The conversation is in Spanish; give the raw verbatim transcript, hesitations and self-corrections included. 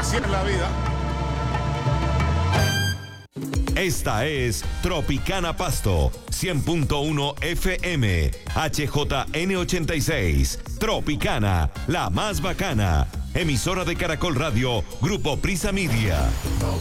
Así es la vida. Esta es Tropicana Pasto, cien punto uno F M, H J N ochenta y seis. Tropicana, la más bacana. Emisora de Caracol Radio, Grupo Prisa Media.